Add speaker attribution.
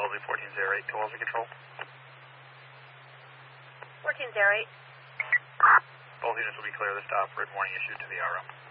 Speaker 1: LZ 1408 to Wellesley Control.
Speaker 2: 1408.
Speaker 1: Both units will be clear of the stop. Red warning issued to the RM.